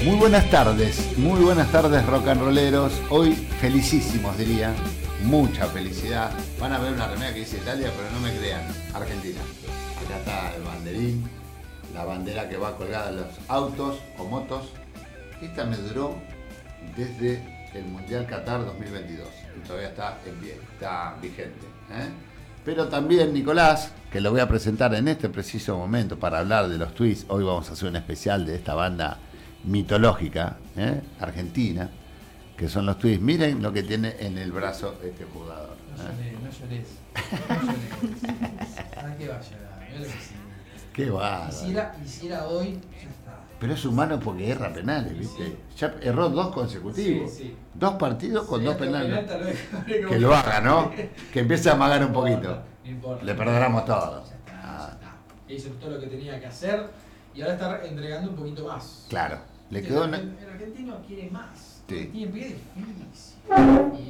Muy buenas tardes rock and rolleros. Hoy felicísimos diría, mucha felicidad. Van a ver una remera que dice Italia, pero no me crean, Argentina. Acá está el banderín, la bandera que va colgada en los autos o motos. Esta me duró desde el Mundial Qatar 2022 y todavía está en pie, está vigente, ¿eh? Pero también Nicolás, que lo voy a presentar en este preciso momento para hablar de los Twists. Hoy vamos a hacer un especial de esta banda mitológica, argentina, que son los Twists. Miren lo que tiene en el brazo este jugador. No llores. ¿Para qué va a llorar? Yo lo que sí. Qué va. Hiciera hoy, ya está. Pero es humano porque erra penales, ¿viste? Sí. Ya erró 2 consecutivos. Sí. 2 partidos con 2 penales. Que lo haga, ¿no? Que empiece a amagar un poquito. No importa. Le perdonamos todo. Ya está. Hizo todo lo que tenía que hacer y ahora está entregando un poquito más. Claro. Le quedó el argentino quiere más. Sí. Tiene difícil.